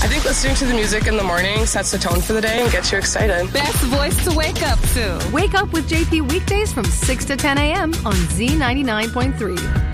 I think listening to the music in the morning sets the tone for the day and gets you excited. Best voice to wake up to. Wake up with JP weekdays from 6 to 10 a.m. on Z99.3.